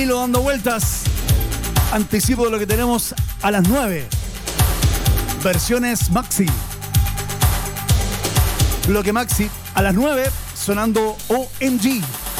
Lo dando vueltas. Anticipo de lo que tenemos a las 9. Versiones Maxi. Bloque Maxi a las 9 sonando OMG.